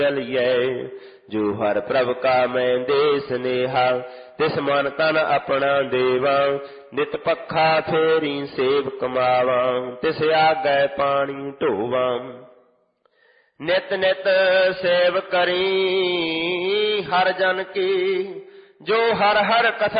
ਲਿਐ। ਜੋ ਹਰ ਪ੍ਰਭ ਕਾ ਮੈਂ ਦੇ ਸਨੇਹਾ, ਤਿਸ ਮਨ ਤਨ ਆਪਣਾ ਦੇਵਾ। ਨਿਤ ਪੱਖਾ ਫੇਰੀ ਸੇਵ ਕਮਾਵਾਂ, ਤਿਸ ਆਗੈ ਪਾਣੀ ਢੋਵਾਂ। ਨਿਤ ਨਿਤ ਸੇਵ ਕਰੀ ਹਰ ਜਨ ਕੀ, ਜੋ ਹਰ ਹਰ ਕਥਾ